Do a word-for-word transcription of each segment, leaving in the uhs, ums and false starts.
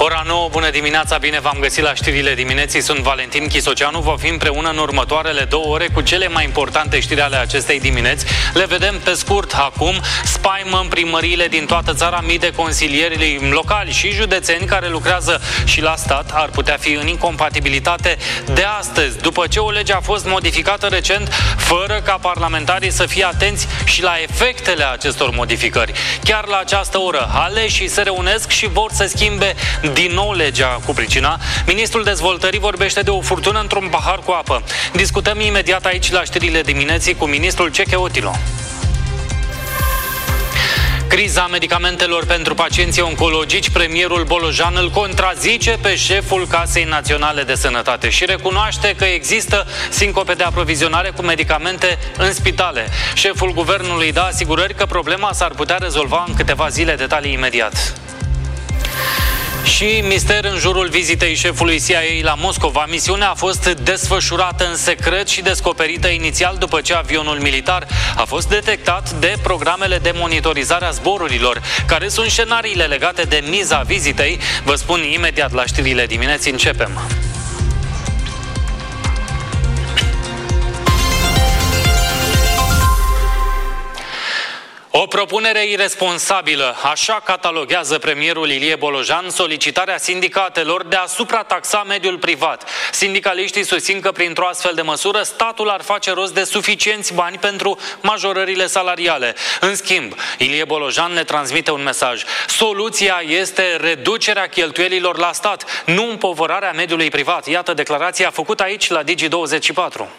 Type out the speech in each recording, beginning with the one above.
Ora nouă, bună dimineața, bine v-am găsit la știrile dimineții, sunt Valentin Chisoceanu, vă fi împreună în următoarele două ore cu cele mai importante știri ale acestei dimineți. Le vedem pe scurt acum, spaimă în primăriile din toată țara, mii de consilieri locali și județeni care lucrează și la stat ar putea fi în incompatibilitate de astăzi, după ce o lege a fost modificată recent, fără ca parlamentarii să fie atenți și la efectele acestor modificări. Chiar la această oră, aleșii se reunesc și vor să schimbe din nou legea cu pricina. Ministrul Dezvoltării vorbește de o furtună într-un pahar cu apă. Discutăm imediat aici la știrile dimineții cu ministrul Ceche Otilo. Criza medicamentelor pentru pacienții oncologici, premierul Bolojan îl contrazice pe șeful Casei Naționale de Sănătate și recunoaște că există sincope de aprovizionare cu medicamente în spitale. Șeful guvernului dă asigurări că problema s-ar putea rezolva în câteva zile, detalii imediat. Și mister în jurul vizitei șefului C I A la Moscova. Misiunea a fost desfășurată în secret și descoperită inițial după ce avionul militar a fost detectat de programele de monitorizare a zborurilor. Care sunt scenariile legate de miza vizitei? Vă spun imediat la știrile dimineții, începem. O propunere iresponsabilă, așa cataloghează premierul Ilie Bolojan solicitarea sindicatelor de a suprataxa mediul privat. Sindicaliștii susțin că printr-o astfel de măsură statul ar face rost de suficienți bani pentru majorările salariale. În schimb, Ilie Bolojan ne transmite un mesaj. Soluția este reducerea cheltuielilor la stat, nu împovărarea mediului privat. Iată declarația făcută aici la Digi douăzeci și patru.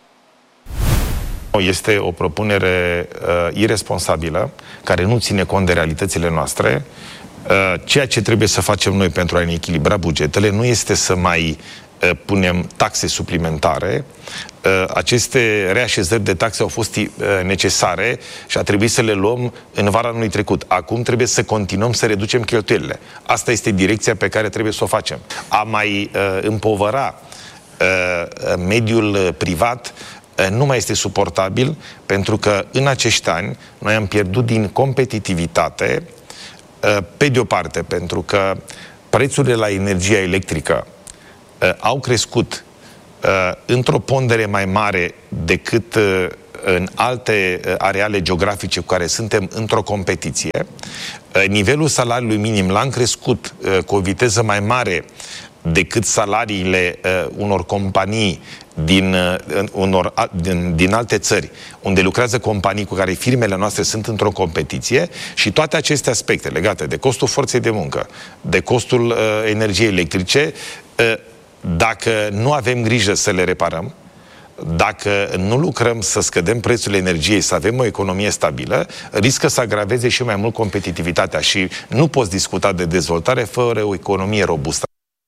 Este o propunere uh, iresponsabilă, care nu ține cont de realitățile noastre. Uh, ceea ce trebuie să facem noi pentru a ne echilibra bugetele nu este să mai uh, punem taxe suplimentare. Uh, aceste reașezări de taxe au fost uh, necesare și a trebuit să le luăm în vara anului trecut. Acum trebuie să continuăm să reducem cheltuielile. Asta este direcția pe care trebuie să o facem. A mai uh, împovăra uh, mediul privat nu mai este suportabil, pentru că în acești ani noi am pierdut din competitivitate, pe de o parte, pentru că prețurile la energia electrică au crescut într-o pondere mai mare decât în alte areale geografice cu care suntem într-o competiție. Nivelul salariului minim l-am crescut cu o viteză mai mare decât salariile unor companii din, unor, din, din alte țări, unde lucrează companii cu care firmele noastre sunt într-o competiție, și toate aceste aspecte legate de costul forței de muncă, de costul uh, energiei electrice, uh, dacă nu avem grijă să le reparăm, dacă nu lucrăm să scădem prețurile energiei, să avem o economie stabilă, riscă să agraveze și mai mult competitivitatea și nu poți discuta de dezvoltare fără o economie robustă.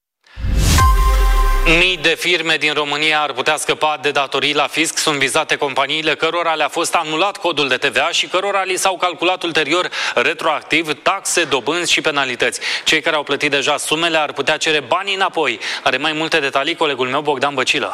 Mii de firme din România ar putea scăpa de datorii la fisc. Sunt vizate companiile cărora le-a fost anulat codul de T V A și cărora li s-au calculat ulterior retroactiv taxe, dobânzi și penalități. Cei care au plătit deja sumele ar putea cere banii înapoi. Are mai multe detalii colegul meu Bogdan Băcilă.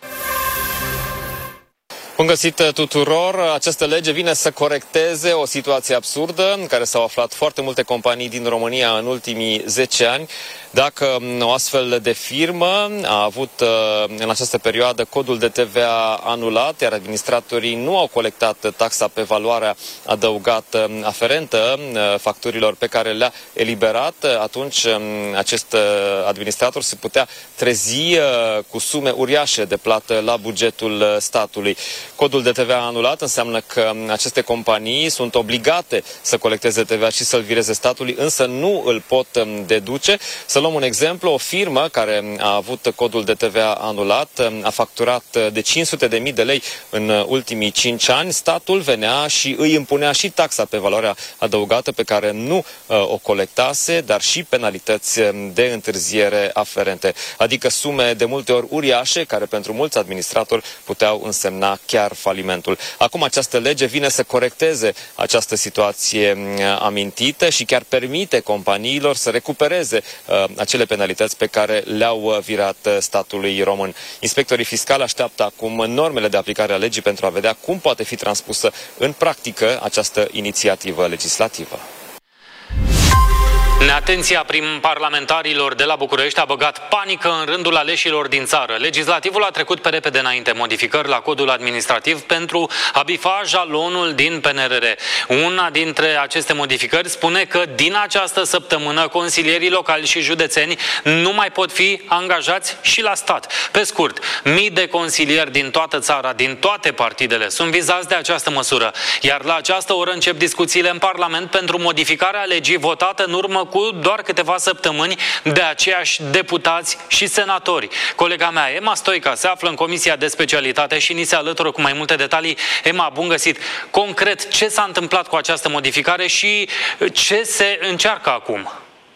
Bun găsit tuturor! Această lege vine să corecteze o situație absurdă în care s-au aflat foarte multe companii din România în ultimii zece ani. Dacă o astfel de firmă a avut în această perioadă codul de T V A anulat, iar administratorii nu au colectat taxa pe valoarea adăugată aferentă facturilor pe care le-a eliberat, atunci acest administrator se putea trezi cu sume uriașe de plată la bugetul statului. Codul de T V A anulat înseamnă că aceste companii sunt obligate să colecteze T V A și să-l vireze statului, însă nu îl pot deduce. Să luăm un exemplu, o firmă care a avut codul de T V A anulat a facturat de cinci sute de mii de lei în ultimii cinci ani, statul venea și îi impunea și taxa pe valoarea adăugată pe care nu uh, o colectase, dar și penalități de întârziere aferente, adică sume de multe ori uriașe care pentru mulți administratori puteau însemna chiar falimentul. Acum această lege vine să corecteze această situație amintită și chiar permite companiilor să recupereze uh, acele penalități pe care le-au virat statului român. Inspectorii fiscali așteaptă acum normele de aplicare a legii pentru a vedea cum poate fi transpusă în practică această inițiativă legislativă. Neatenția prin parlamentarilor de la București a băgat panică în rândul aleșilor din țară. Legislativul a trecut pe repede înainte modificări la codul administrativ pentru a bifa jalonul din P N R R. Una dintre aceste modificări spune că din această săptămână consilierii locali și județeni nu mai pot fi angajați și la stat. Pe scurt, mii de consilieri din toată țara, din toate partidele, sunt vizați de această măsură. Iar la această oră încep discuțiile în Parlament pentru modificarea legii votată în urmă cu doar câteva săptămâni de aceiași deputați și senatori. Colega mea, Emma Stoica, se află în Comisia de Specialitate și ni se alătură cu mai multe detalii. Emma, bun găsit! Concret, ce s-a întâmplat cu această modificare și ce se încearcă acum?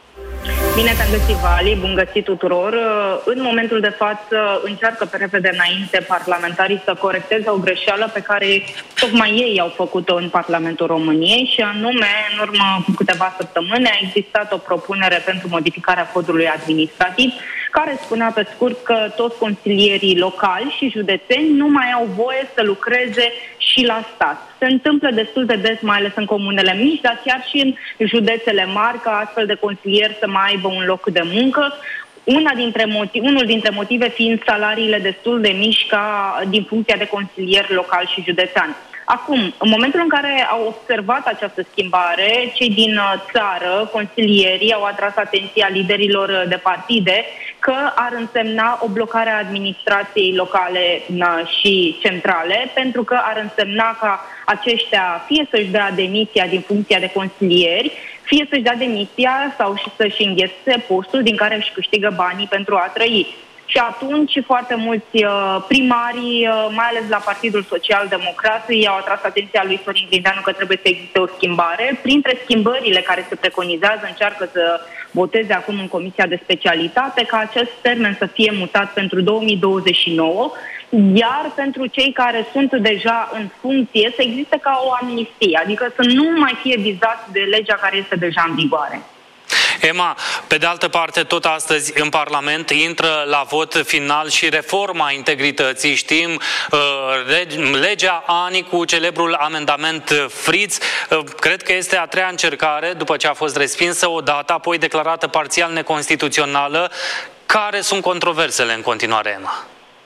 Bine te-am găsit, Vali, bun găsit tuturor. În momentul de față încearcă pe repede înainte parlamentarii să corecteze o greșeală pe care tocmai ei au făcut-o în Parlamentul României și anume, în urmă cu câteva săptămâni, a existat o propunere pentru modificarea codului administrativ care spunea pe scurt că toți consilierii locali și județeni nu mai au voie să lucreze și la stat. Se întâmplă destul de des, mai ales în comunele mici, dar chiar și în județele mari, ca astfel de consilieri să mai aibă un loc de muncă. Una dintre motiv, unul dintre motive fiind salariile destul de mici ca din funcția de consilier local și județean. Acum, în momentul în care au observat această schimbare, cei din țară, consilierii, au atras atenția liderilor de partide că ar însemna o blocare a administrației locale și centrale, pentru că ar însemna ca aceștia fie să-și dea demisia din funcția de consilieri, fie să-și dea demisia sau și să-și înghețe postul din care își câștigă banii pentru a trăi. Și atunci foarte mulți uh, primari, uh, mai ales la Partidul Social Democrat, i-au atras atenția lui Sorin Grindeanu că trebuie să existe o schimbare. Printre schimbările care se preconizează, încearcă să voteze acum în Comisia de Specialitate, ca acest termen să fie mutat pentru două mii douăzeci și nouă, iar pentru cei care sunt deja în funcție să existe ca o amnistie, adică să nu mai fie vizați de legea care este deja în vigoare. Emma, pe de altă parte, tot astăzi în Parlament intră la vot final și reforma integrității. Știm, uh, legea ANI cu celebrul amendament Fritz. Uh, cred că este a treia încercare, după ce a fost respinsă odată, apoi declarată parțial neconstituțională. Care sunt controversele în continuare, Emma?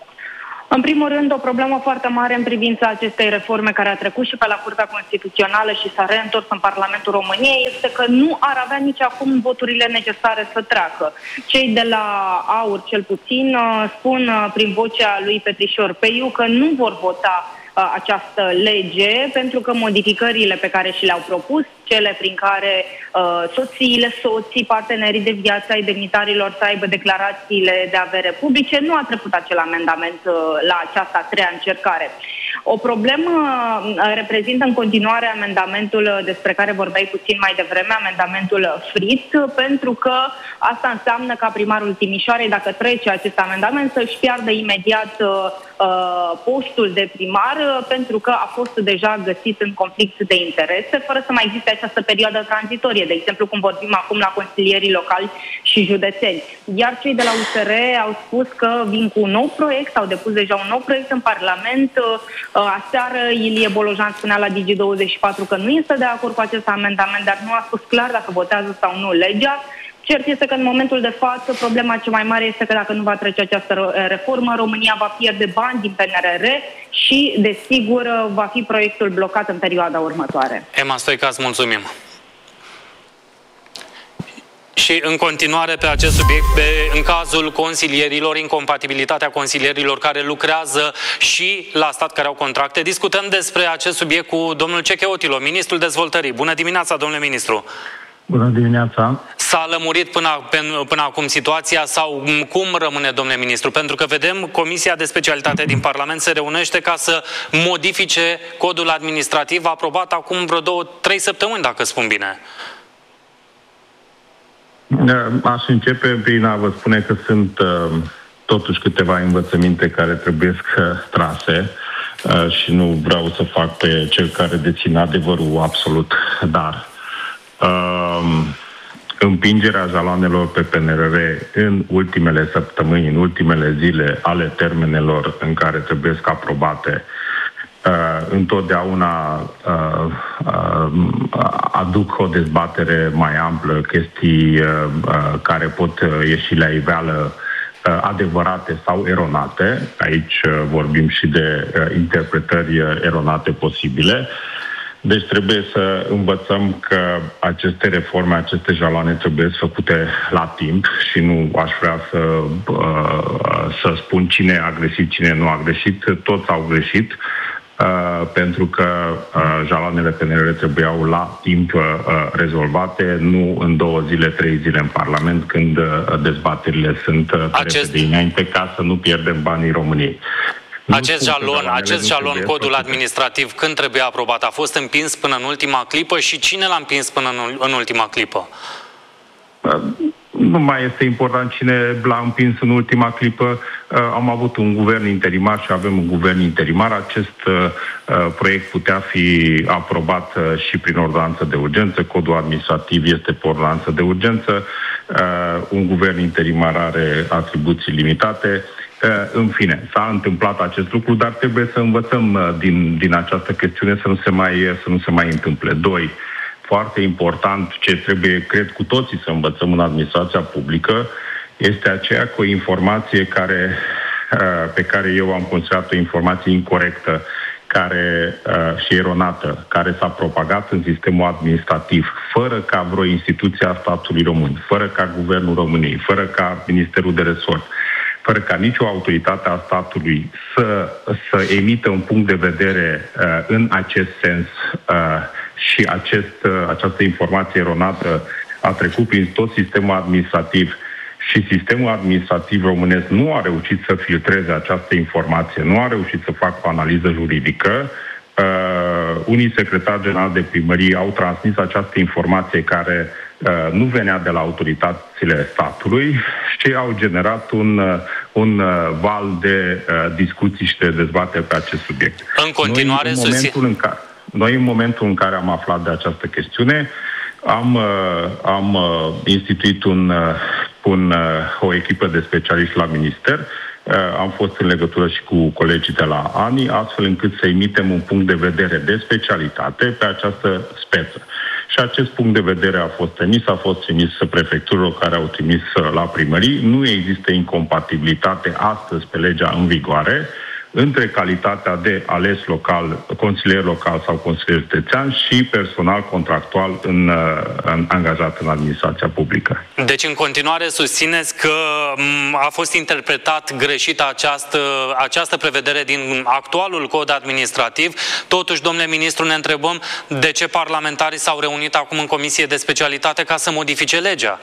În primul rând, o problemă foarte mare în privința acestei reforme care a trecut și pe la Curtea Constituțională și s-a reîntors în Parlamentul României este că nu ar avea nici acum voturile necesare să treacă. Cei de la AUR, cel puțin, spun prin vocea lui Petrișor Peiu că nu vor vota această lege pentru că modificările pe care și le-au propus, cele prin care uh, soțiile, soții, partenerii de viață ai demnitarilor să aibă declarațiile de avere publice, nu a trecut acel amendament uh, la această a treia încercare. O problemă uh, reprezintă în continuare amendamentul despre care vorbeai puțin mai devreme, amendamentul Fritz, pentru că asta înseamnă ca primarul Timișoarei, dacă trece acest amendament, să-și piardă imediat uh, postul de primar, uh, pentru că a fost deja găsit în conflict de interese, fără să mai existe această perioadă tranzitorie, de exemplu cum vorbim acum la consilierii locali și județeni. Iar cei de la U S R au spus că vin cu un nou proiect, au depus deja un nou proiect în Parlament. Aseară Ilie Bolojan spunea la Digi douăzeci și patru că nu este de acord cu acest amendament, dar nu a spus clar dacă votează sau nu legea. Cert este că în momentul de față problema cea mai mare este că dacă nu va trece această reformă, România va pierde bani din P N R R și, desigur, va fi proiectul blocat în perioada următoare. Emma Stoica, îți mulțumim. Și în continuare pe acest subiect, pe, în cazul consilierilor, incompatibilitatea consilierilor care lucrează și la stat, care au contracte, discutăm despre acest subiect cu domnul Ceche Otilo, ministrul dezvoltării. Bună dimineața, domnule ministru! Bună dimineața! S-a lămurit până, până acum situația sau cum rămâne, domnule ministru? Pentru că vedem Comisia de Specialitate din Parlament se reunește ca să modifice codul administrativ aprobat acum vreo două, trei săptămâni, dacă spun bine. Aș începe prin a vă spune că sunt totuși câteva învățăminte care trebuie trase și nu vreau să fac pe cel care deține adevărul absolut, dar Uh, împingerea jaloanelor pe P N R R în ultimele săptămâni, în ultimele zile ale termenelor în care trebuie să aprobate, uh, întotdeauna uh, uh, aduc o dezbatere mai amplă, chestii uh, uh, care pot ieși la iveală, uh, adevărate sau eronate. Aici uh, vorbim și de uh, interpretări eronate posibile. Deci trebuie să învățăm că aceste reforme, aceste jaloane trebuie făcute la timp și nu aș vrea să, să spun cine a greșit, cine nu a greșit. Toți au greșit, pentru că jaloanele P N R R trebuiau la timp rezolvate, nu în două zile, trei zile în Parlament, când dezbaterile sunt Acest... repede înainte, ca să nu pierdem banii României. Acest jalon, acest jalon, codul administrativ, când trebuie aprobat? A fost împins până în ultima clipă și cine l-a împins până în, în ultima clipă? Nu mai este important cine l-a împins în ultima clipă. Am avut un guvern interimar și avem un guvern interimar. Acest proiect putea fi aprobat și prin ordonanță de urgență. Codul administrativ este pe ordonanță de urgență. Un guvern interimar are atribuții limitate. În fine, s-a întâmplat acest lucru, dar trebuie să învățăm din, din această chestiune să nu se mai, să nu se mai întâmple. Doi, foarte important, ce trebuie, cred, cu toții să învățăm în administrația publică, este aceea cu o informație care, pe care eu am considerat o informație incorectă care, și eronată, care s-a propagat în sistemul administrativ, fără ca vreo instituție a statului român, fără ca Guvernul României, fără ca Ministerul de Resort, fără ca nicio autoritate a statului să, să emită un punct de vedere uh, în acest sens uh, și acest, uh, această informație eronată a trecut prin tot sistemul administrativ și sistemul administrativ românesc nu a reușit să filtreze această informație, nu a reușit să facă o analiză juridică. Uh, unii secretari generali de primărie au transmis această informație care uh, nu venea de la autoritățile statului și au generat un, uh, un uh, val de uh, discuții și de dezbateri pe acest subiect. În continuare, noi, în momentul în care, noi, în momentul în care am aflat de această chestiune, am, uh, am uh, instituit un, uh, un, uh, o echipă de specialiști la minister. Am fost în legătură și cu colegii de la A N I, astfel încât să emitem un punct de vedere de specialitate pe această speță. Și acest punct de vedere a fost emis, a fost trimis prefecturilor care au trimis la primării. Nu există incompatibilitate astăzi pe legea în vigoare între calitatea de ales local, consilier local sau consilier județean și personal contractual în, în, angajat în administrația publică. Deci în continuare susțineți că a fost interpretat greșit această, această prevedere din actualul cod administrativ. Totuși, domnule ministru, ne întrebăm de ce parlamentarii s-au reunit acum în comisie de specialitate ca să modifice legea?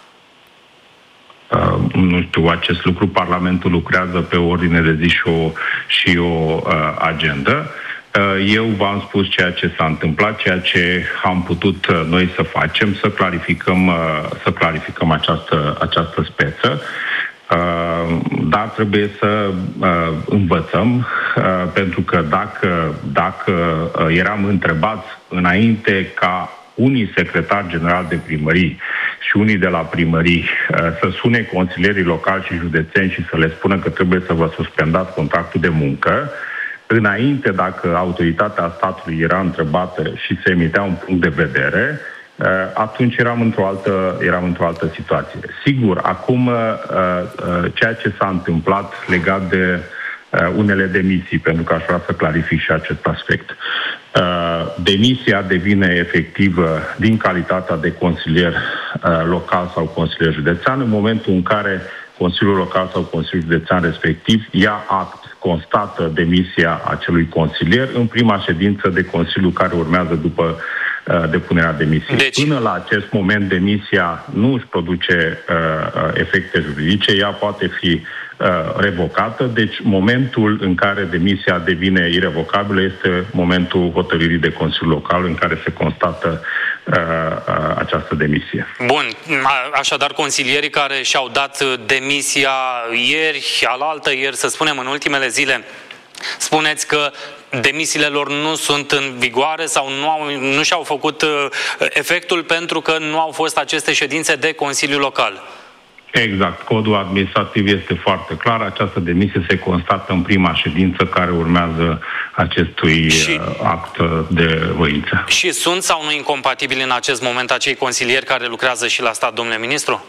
Uh, nu știu, acest lucru, Parlamentul lucrează pe ordine de zi și o, și o uh, agendă. Uh, eu v-am spus ceea ce s-a întâmplat, ceea ce am putut uh, noi să facem, să clarificăm, uh, să clarificăm această, această speță. Uh, dar trebuie să uh, învățăm, uh, pentru că dacă, dacă uh, eram întrebați înainte ca unii secretari generali de primării și unii de la primării uh, să sune consilierii locali și județeni și să le spună că trebuie să vă suspendați contractul de muncă, înainte, dacă autoritatea statului era întrebată și se emitea un punct de vedere, uh, atunci eram într-o altă, eram într-o altă situație. Sigur, acum uh, uh, ceea ce s-a întâmplat legat de uh, unele demisii, pentru că aș vrea să clarific și acest aspect. Uh, demisia devine efectivă din calitatea de consilier uh, local sau consilier județean în momentul în care Consiliul Local sau Consiliul Județean respectiv ia act, constată demisia acelui consilier în prima ședință de Consiliu care urmează după uh, depunerea demisiei. Deci... Până la acest moment demisia nu își produce uh, efecte juridice, ea poate fi revocată, deci momentul în care demisia devine irevocabilă este momentul hotărârii de Consiliul Local în care se constată uh, uh, această demisie. Bun, așadar consilierii care și-au dat demisia ieri, alaltă ieri, să spunem în ultimele zile, spuneți că demisiile lor nu sunt în vigoare sau nu, au, nu și-au făcut uh, efectul pentru că nu au fost aceste ședințe de Consiliu Local. Exact. Codul administrativ este foarte clar. Această demisie se constată în prima ședință care urmează acestui și, act de voință. Și sunt sau nu incompatibili în acest moment acei consilieri care lucrează și la stat, domnule ministru?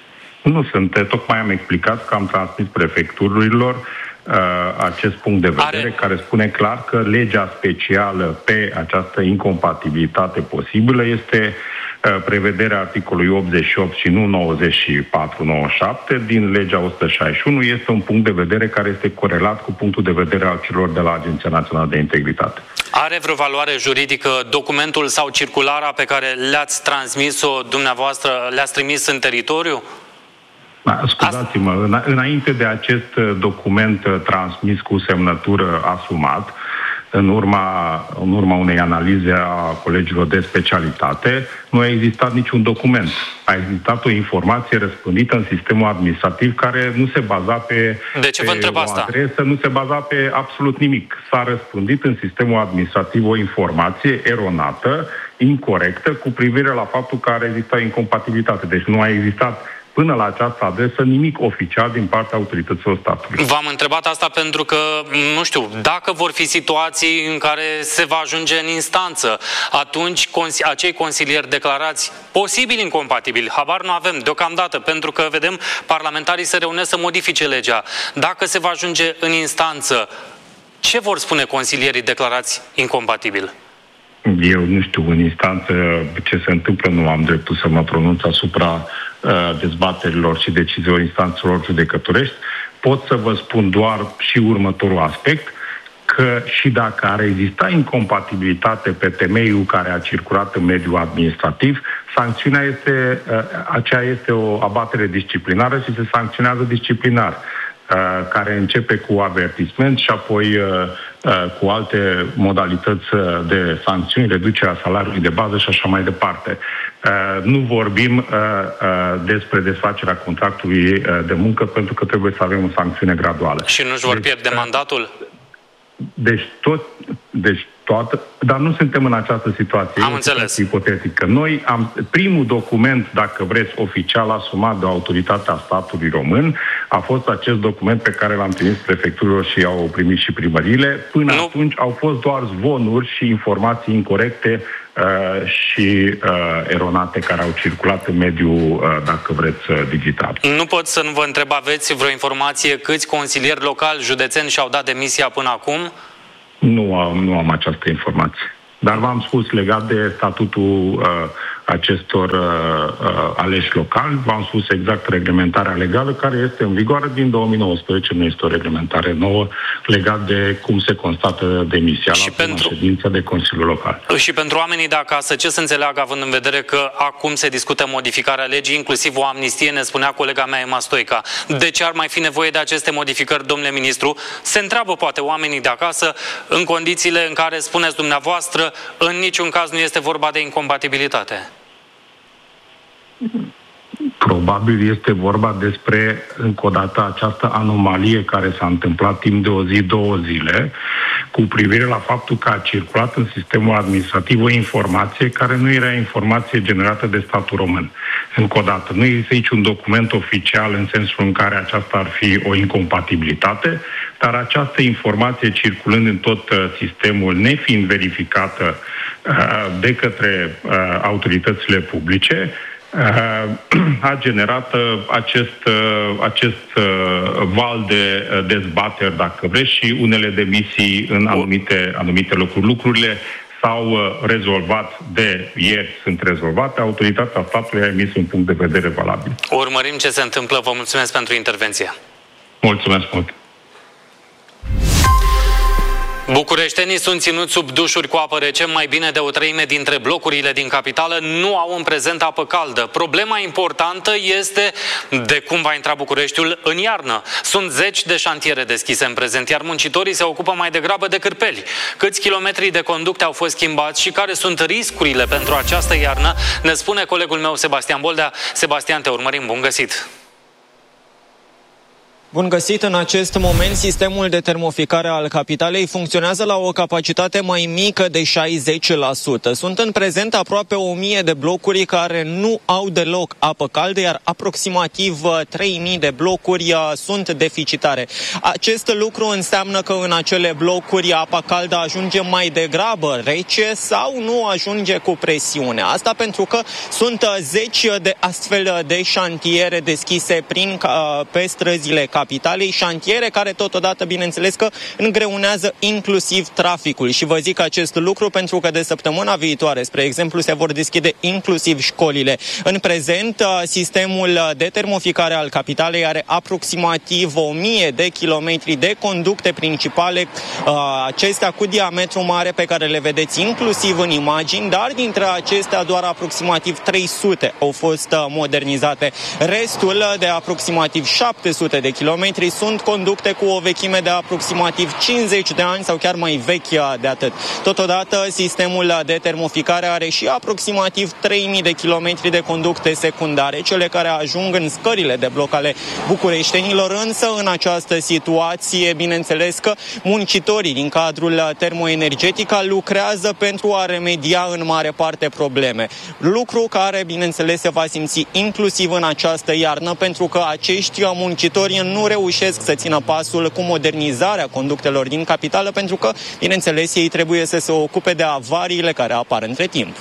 Nu sunt. Tocmai am explicat că am transmis prefecturilor uh, acest punct de vedere Are... care spune clar că legea specială pe această incompatibilitate posibilă este prevederea articolului optzeci și opt și nu nouăzeci și patru nouăzeci și șapte din legea o sută șaizeci și unu. Este un punct de vedere care este corelat cu punctul de vedere al celor de la Agenția Națională de Integritate. Are vreo valoare juridică documentul sau circulara pe care le-ați transmis-o dumneavoastră, le-ați trimis în teritoriu? Da, scuzați-mă, înainte de acest document transmis cu semnătură asumat, în urma, în urma unei analize a colegilor de specialitate, nu a existat niciun document. A existat o informație răspândită în sistemul administrativ care nu se baza pe, de ce vă întreb pe o asta? adresă, nu se baza pe absolut nimic. S-a răspândit în sistemul administrativ o informație eronată, incorectă, cu privire la faptul că ar exista incompatibilitate. Deci nu a existat până la această adresă nimic oficial din partea autorităților statului. V-am întrebat asta pentru că, nu știu, dacă vor fi situații în care se va ajunge în instanță, atunci acei consilieri declarați posibil incompatibili, habar nu avem deocamdată, pentru că, vedem, parlamentarii se reunesc să modifice legea. Dacă se va ajunge în instanță, ce vor spune consilierii declarați incompatibili? Eu nu știu în instanță ce se întâmplă, nu am dreptul să mă pronunț asupra dezbaterilor și deciziilor instanțelor judecătorești. Pot să vă spun doar și următorul aspect, că și dacă ar exista incompatibilitate pe temeiul care a circulat în mediul administrativ, sancțiunea este, aceea este o abatere disciplinară și se sancționează disciplinar, care începe cu avertisment și apoi cu alte modalități de sancțiuni, reducerea salariului de bază și așa mai departe. Nu vorbim despre desfacerea contractului de muncă pentru că trebuie să avem o sancțiune graduală. Și nu-și vor pierde deci, mandatul? Deci tot, deci toată, dar nu suntem în această situație. Am înțeles. Ipotetică. Noi am, primul document, dacă vreți, oficial asumat de autoritatea statului român, a fost acest document pe care l-am trimis prefecturilor și au primit și primările. Până nu. atunci au fost doar zvonuri și informații incorecte uh, și uh, eronate care au circulat în mediul, uh, dacă vreți, uh, digital. Nu pot să nu vă întreb, aveți vreo informație câți consilieri locali, județeni și-au dat demisia până acum? Nu am, nu am această informație. Dar v-am spus, legat de statutul uh, acestor uh, uh, aleși locali, v-am spus exact reglementarea legală care este în vigoare din două mii nouăsprezece, nu este o reglementare nouă legat de cum se constată demisia și la pentru... ședință de Consiliul Local. Și pentru oamenii de acasă, ce să înțeleagă având în vedere că acum se discută modificarea legii, inclusiv o amnistie, ne spunea colega mea Emma Stoica. De ce ar mai fi nevoie de aceste modificări, domnule ministru? Se întreabă poate oamenii de acasă în condițiile în care spuneți dumneavoastră în niciun caz nu este vorba de incompatibilitate. Probabil este vorba despre, încă o dată, această anomalie care s-a întâmplat timp de o zi, două zile, cu privire la faptul că a circulat în sistemul administrativ o informație care nu era informație generată de statul român. Încă o dată, nu există niciun document oficial în sensul în care aceasta ar fi o incompatibilitate, dar această informație circulând în tot sistemul, nefiind verificată de către autoritățile publice, a generat acest, acest val de dezbateri, dacă vreți, și unele demisii în anumite, anumite locuri. Lucrurile s-au rezolvat de ieri, sunt rezolvate. Autoritatea statului a emis un punct de vedere valabil. Urmărim ce se întâmplă. Vă mulțumesc pentru intervenție. Mulțumesc mult. Bucureștenii sunt ținuți sub dușuri cu apă rece. Mai bine de o treime dintre blocurile din capitală nu au în prezent apă caldă. Problema importantă este de cum va intra Bucureștiul în iarnă. Sunt zeci de șantiere deschise în prezent, iar muncitorii se ocupă mai degrabă de cârpeli. Câți kilometri de conducte au fost schimbați și care sunt riscurile pentru această iarnă, ne spune colegul meu Sebastian Boldea. Sebastian, te urmărim, bun găsit! Bun găsit! În acest moment, sistemul de termoficare al capitalei funcționează la o capacitate mai mică de șaizeci la sută. Sunt în prezent aproape o mie de blocuri care nu au deloc apă caldă, iar aproximativ trei mii de blocuri sunt deficitare. Acest lucru înseamnă că în acele blocuri apa caldă ajunge mai degrabă rece sau nu ajunge cu presiune. Asta pentru că sunt zeci de astfel de șantiere deschise prin, pe străzile capitalei, șantiere care totodată, bineînțeles că îngreunează inclusiv traficul. Și vă zic acest lucru pentru că de săptămâna viitoare, spre exemplu, se vor deschide inclusiv școlile. În prezent, sistemul de termoficare al capitalei are aproximativ o mie de kilometri de conducte principale, acestea cu diametru mare pe care le vedeți inclusiv în imagini, dar dintre acestea doar aproximativ trei sute au fost modernizate. Restul de aproximativ șapte sute de kilometri sunt conducte cu o vechime de aproximativ cincizeci de ani sau chiar mai vechi de atât. Totodată, sistemul de termoficare are și aproximativ trei mii de kilometri de conducte secundare, cele care ajung în scările de bloc ale bucureștenilor, însă în această situație, bineînțeles că muncitorii din cadrul termoenergetic lucrează pentru a remedia în mare parte probleme. Lucru care, bineînțeles, se va simți inclusiv în această iarnă, pentru că acești muncitori nu reușesc să țină pasul cu modernizarea conductelor din capitală, pentru că, bineînțeles, ei trebuie să se ocupe de avariile care apar între timp.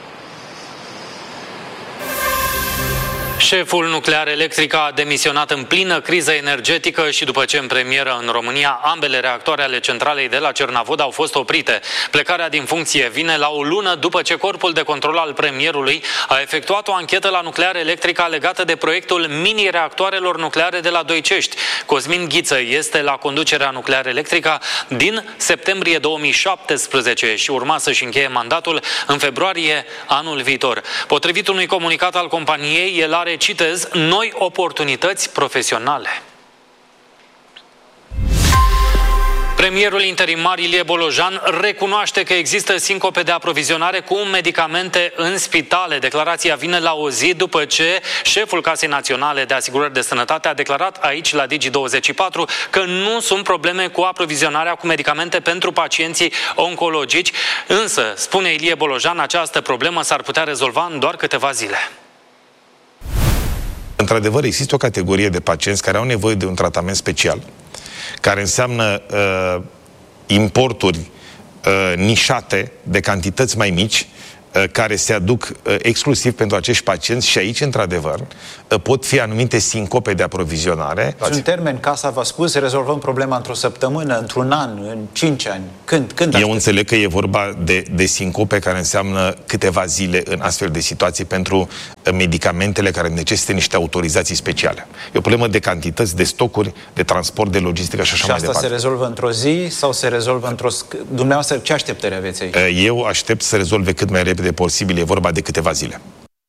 Șeful nuclear electric a demisionat în plină criză energetică și după ce în premieră în România ambele reactoare ale centralei de la Cernavod au fost oprite. Plecarea din funcție vine la o lună după ce corpul de control al premierului a efectuat o anchetă la nuclear electrica legată de proiectul mini-reactoarelor nucleare de la Doicești. Cosmin Ghiță este la conducerea nuclear electrica din septembrie două mii șaptesprezece și urma să-și încheie mandatul în februarie anul viitor. Potrivit unui comunicat al companiei, el are, citez, noi oportunități profesionale. Premierul interimar Ilie Bolojan recunoaște că există sincope de aprovizionare cu medicamente în spitale. Declarația vine la o zi după ce șeful Casei Naționale de Asigurări de Sănătate a declarat aici la Digi douăzeci și patru că nu sunt probleme cu aprovizionarea cu medicamente pentru pacienții oncologici, însă, spune Ilie Bolojan, această problemă s-ar putea rezolva în doar câteva zile. Într-adevăr, există o categorie de pacienți care au nevoie de un tratament special, care înseamnă uh, importuri uh, nișate de cantități mai mici, uh, care se aduc uh, exclusiv pentru acești pacienți și aici, într-adevăr, uh, pot fi anumite sincope de aprovizionare. În termen, Casa v-a spus, rezolvăm problema într-o săptămână, într-un an, în cinci ani. Când? Când Eu înțeleg că e vorba de, de sincope care înseamnă câteva zile în astfel de situații pentru medicamentele care necesită niște autorizații speciale. E o problemă de cantități, de stocuri, de transport, de logistică și așa și mai departe. Și asta se rezolvă într-o zi sau se rezolvă într-o... Dumneavoastră, ce așteptări aveți aici? Eu aștept să rezolve cât mai repede posibil. E vorba de câteva zile.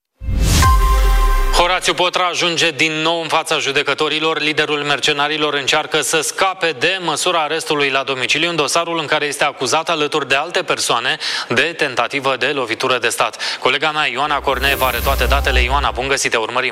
Horațiu Potra ajunge din nou în fața judecătorilor. Liderul mercenarilor încearcă să scape de măsura arestului la domiciliu în dosarul în care este acuzat alături de alte persoane de tentativă de lovitură de stat. Colega mea, Ioana Corneeva, are toate datele. Ioana, bun găsit, te urmărim!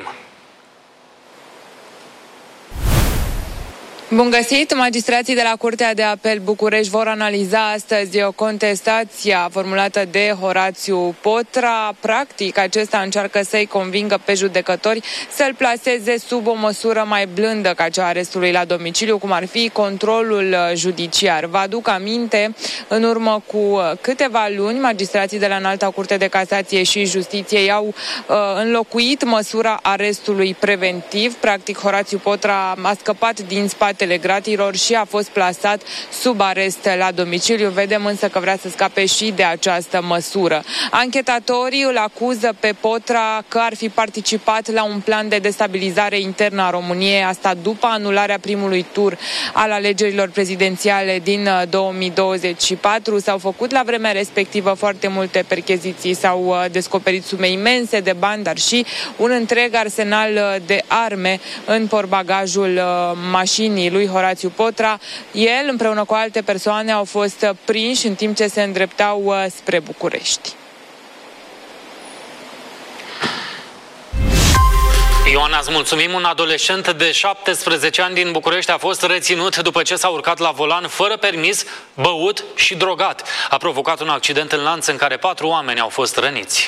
Bun găsit! Magistrații de la Curtea de Apel București vor analiza astăzi o contestație formulată de Horațiu Potra. Practic, acesta încearcă să-i convingă pe judecători să-l plaseze sub o măsură mai blândă ca cea arestului la domiciliu, cum ar fi controlul judiciar. Vă aduc aminte, în urmă cu câteva luni, magistrații de la Înalta Curte de Casație și Justiție i-au uh, înlocuit măsura arestului preventiv. Practic, Horațiu Potra a scăpat din spate gratilor și a fost plasat sub arest la domiciliu. Vedem însă că vrea să scape și de această măsură. Anchetatorii îl acuză pe Potra că ar fi participat la un plan de destabilizare internă a României, asta după anularea primului tur al alegerilor prezidențiale din două mii douăzeci și patru. S-au făcut la vremea respectivă foarte multe percheziții, s-au descoperit sume imense de bani, dar și un întreg arsenal de arme în portbagajul mașinii lui Horațiu Potra. El, împreună cu alte persoane, au fost prinși în timp ce se îndreptau spre București. Ioana, îți mulțumim. Un adolescent de șaptesprezece ani din București a fost reținut după ce s-a urcat la volan fără permis, băut și drogat. A provocat un accident în lanț în care patru oameni au fost răniți.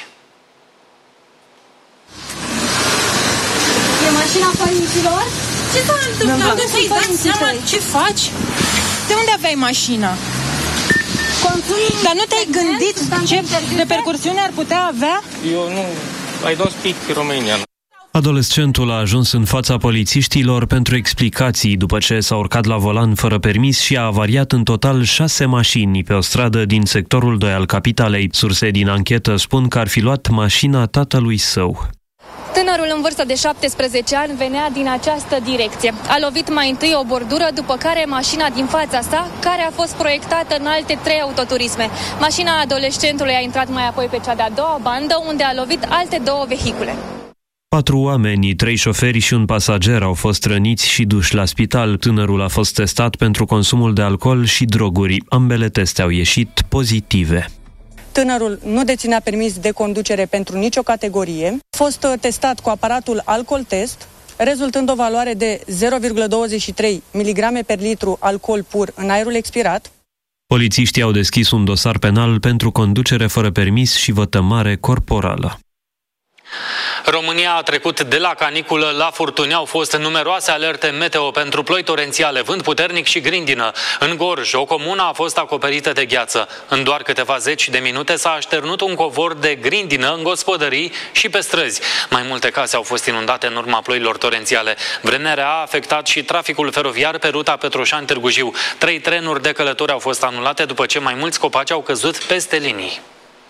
E mașina părinților? Ce s-a întâmplat? Unde să-i dați seama ce faci? De unde aveai mașina? Consumii. Dar nu te-ai gândit ce repercursiune ar putea avea? Eu nu... I don't speak Romanian. Adolescentul a ajuns în fața polițiștilor pentru explicații după ce s-a urcat la volan fără permis și a avariat în total șase mașini pe o stradă din sectorul doi al capitalei. Surse din anchetă spun că ar fi luat mașina tatălui său. Tânărul în vârstă de șaptesprezece ani venea din această direcție. A lovit mai întâi o bordură, după care mașina din fața sa, care a fost proiectată în alte trei autoturisme. Mașina adolescentului a intrat mai apoi pe cea de-a doua bandă, unde a lovit alte două vehicule. Patru oameni, trei șoferi și un pasager au fost răniți și duși la spital. Tânărul a fost testat pentru consumul de alcool și droguri. Ambele teste au ieșit pozitive. Tânărul nu deținea permis de conducere pentru nicio categorie. A fost testat cu aparatul alcool test, rezultând o valoare de zero virgulă douăzeci și trei miligrame per litru alcool pur în aerul expirat. Polițiștii au deschis un dosar penal pentru conducere fără permis și vătămare corporală. România a trecut de la caniculă la furtuni. Au fost numeroase alerte meteo pentru ploi torențiale, vânt puternic și grindină. În Gorj, o comună a fost acoperită de gheață. În doar câteva zeci de minute s-a așternut un covor de grindină în gospodării și pe străzi. Mai multe case au fost inundate în urma ploilor torențiale. Vremea a afectat și traficul feroviar pe ruta Petroșani-Târgu Jiu. Trei trenuri de călători au fost anulate după ce mai mulți copaci au căzut peste linii.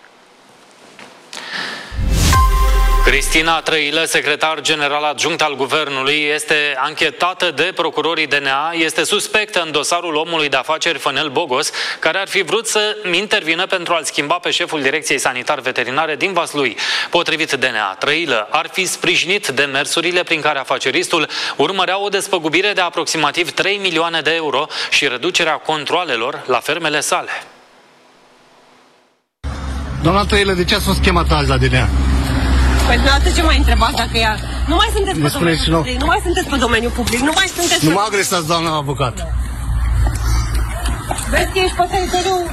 Cristina Trăilă, secretar general adjunct al Guvernului, este anchetată de procurorii D N A, este suspectă în dosarul omului de afaceri Fănel Bogos, care ar fi vrut să intervină pentru a-l schimba pe șeful Direcției Sanitar-Veterinare din Vaslui. Potrivit D N A, Trăilă ar fi sprijinit demersurile prin care afaceristul urmărea o despăgubire de aproximativ trei milioane de euro și reducerea controalelor la fermele sale. Doamna Trăilă, de ce ați fost chemat azi la D N A? Păi dumneavoastră ce mai întrebați dacă ea... Nu mai sunteți pe domeniul public, nu mai sunteți pe domeniul public, nu mai sunteți... Nu mă agresați, doamna avocat. Vezi că ești pe teritoriul...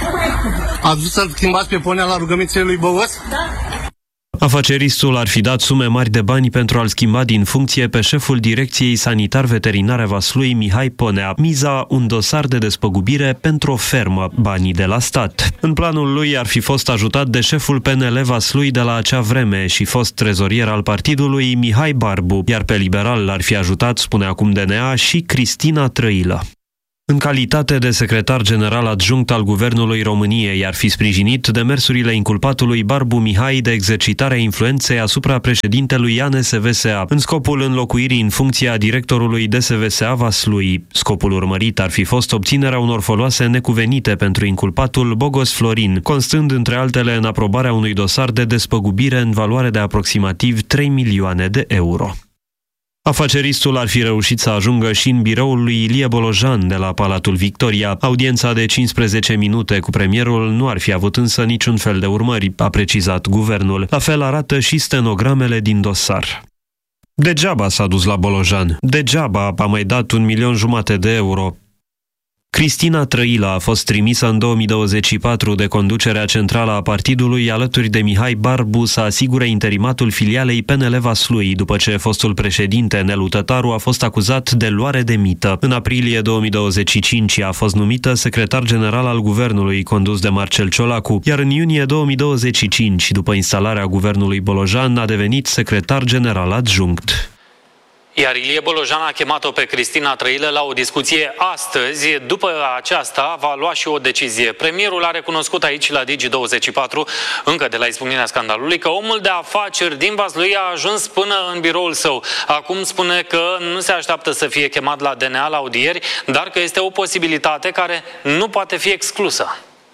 Ați vrut să-l schimbați pe ponea la rugămințele lui Bogos? Da. Afaceristul ar fi dat sume mari de bani pentru a-l schimba din funcție pe șeful Direcției Sanitar-Veterinare Vaslui, Mihai Ponea. Miza, un dosar de despăgubire pentru o fermă, banii de la stat. În planul lui ar fi fost ajutat de șeful P N L Vaslui de la acea vreme și fost trezorier al partidului, Mihai Barbu, iar pe liberal l-ar fi ajutat, spune acum D N A, și Cristina Trăilă. În calitate de secretar general adjunct al Guvernului României, ar fi sprijinit demersurile inculpatului Barbu Mihai de exercitarea influenței asupra președintelui A N S V S A, în scopul înlocuirii în funcția directorului D S V S A Vaslui. Scopul urmărit ar fi fost obținerea unor foloase necuvenite pentru inculpatul Bogos Florin, constând între altele în aprobarea unui dosar de despăgubire în valoare de aproximativ trei milioane de euro. Afaceristul ar fi reușit să ajungă și în biroul lui Ilie Bolojan de la Palatul Victoria. Audiența de cincisprezece minute cu premierul nu ar fi avut însă niciun fel de urmări, a precizat guvernul. La fel arată și stenogramele din dosar. Degeaba s-a dus la Bolojan. Degeaba a mai dat un milion jumate de euro. Cristina Trăilă a fost trimisă în două mii douăzeci și patru de conducerea centrală a partidului alături de Mihai Barbu să asigure interimatul filialei P N L Vaslui, după ce fostul președinte Nelu Tătaru a fost acuzat de luare de mită. În aprilie două mii douăzeci și cinci a fost numită secretar general al guvernului, condus de Marcel Ciolacu, iar în iunie două mii douăzeci și cinci, după instalarea guvernului Bolojan, a devenit secretar general adjunct. Iar Ilie Bolojan a chemat-o pe Cristina Trăilă la o discuție astăzi. După aceasta va lua și o decizie. Premierul a recunoscut aici la Digi douăzeci și patru, încă de la izbucnirea scandalului, că omul de afaceri din Vaslui a ajuns până în biroul său. Acum spune că nu se așteaptă să fie chemat la D N A la audieri, dar că este o posibilitate care nu poate fi exclusă.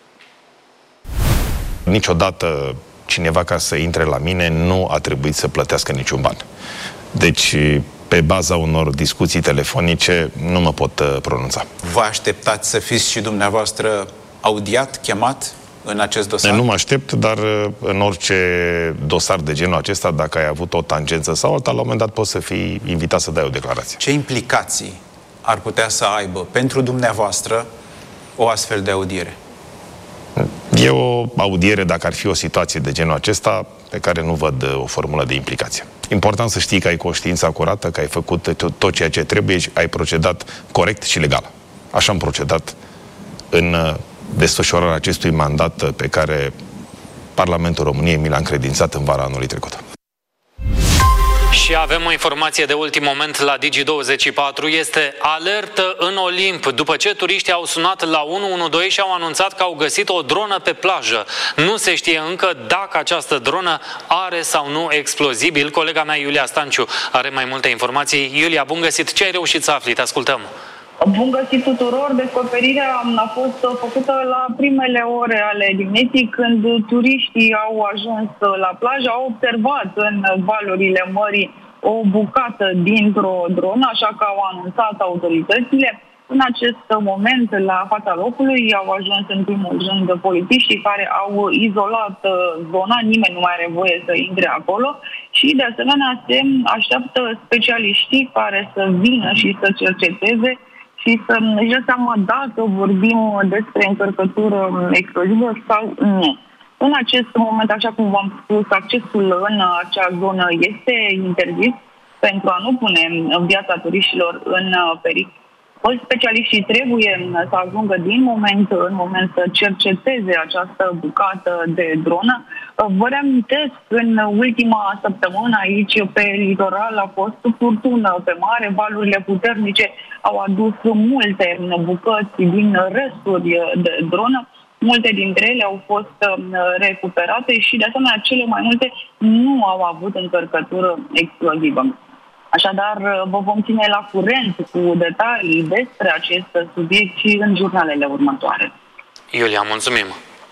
Niciodată cineva, ca să intre la mine, nu a trebuit să plătească niciun ban. Deci, pe baza unor discuții telefonice, nu mă pot uh, pronunța. Vă așteptați să fiți și dumneavoastră audiat, chemat în acest dosar? Nu mă aștept, dar în orice dosar de genul acesta, dacă ai avut o tangență sau alta, la un moment dat poți să fii invitat să dai o declarație. Ce implicații ar putea să aibă pentru dumneavoastră o astfel de audiere? E o audiere, dacă ar fi o situație de genul acesta, pe care nu văd o formulă de implicație. Important să știi că ai conștiința curată, că ai făcut tot ceea ce trebuie și ai procedat corect și legal. Așa am procedat în desfășurarea acestui mandat pe care Parlamentul României mi l-a încredințat în vara anului trecut. Și avem o informație de ultim moment la Digi douăzeci și patru. Este alertă în Olimp după ce turiștii au sunat la unu unu doi și au anunțat că au găsit o dronă pe plajă. Nu se știe încă dacă această dronă are sau nu explozibil. Colega mea, Iulia Stanciu, are mai multe informații. Iulia, bun găsit! Ce ai reușit să afli? Te ascultăm! Bun găsit tuturor! Descoperirea a fost făcută la primele ore ale dimineții, când turiștii au ajuns la plajă, au observat în valurile mării o bucată dintr-o dronă, așa că au anunțat autoritățile. În acest moment, la fața locului, au ajuns în primul rând polițiștii care au izolat zona, nimeni nu mai are voie să intre acolo și, de asemenea, se așteaptă specialiștii care să vină și să cerceteze și să își dea seama dacă vorbim despre încărcătură explozivă sau nu. În acest moment, așa cum v-am spus, accesul în acea zonă este interzis pentru a nu pune viața turiștilor în pericol. Specialiștii trebuie să ajungă din moment în moment să cerceteze această bucată de dronă. Vă reamintesc, în ultima săptămână aici pe litoral a fost furtună pe mare, valurile puternice au adus multe bucăți din resturi de dronă. Multe dintre ele au fost recuperate și, de asemenea, cele mai multe nu au avut încărcătură explozivă. Așadar, vă vom ține la curent cu detalii despre acest subiect și în jurnalele următoare. Iulia, mulțumim!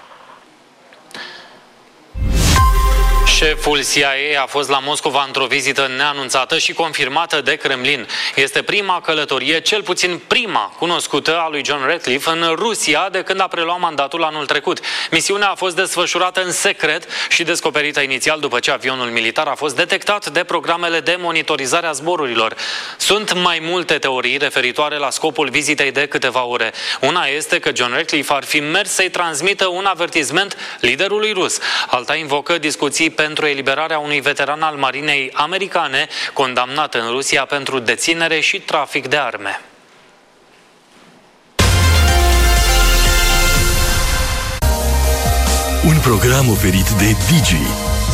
Șeful C I A a fost la Moscova într-o vizită neanunțată și confirmată de Kremlin. Este prima călătorie, cel puțin prima cunoscută, a lui John Ratcliffe în Rusia de când a preluat mandatul anul trecut. Misiunea a fost desfășurată în secret și descoperită inițial după ce avionul militar a fost detectat de programele de monitorizare a zborurilor. Sunt mai multe teorii referitoare la scopul vizitei de câteva ore. Una este că John Ratcliffe ar fi mers să-i transmită un avertisment liderului rus. Alta invocă discuții pe pentru eliberarea unui veteran al marinei americane condamnat în Rusia pentru deținere și trafic de arme. Un program oferit de Digi.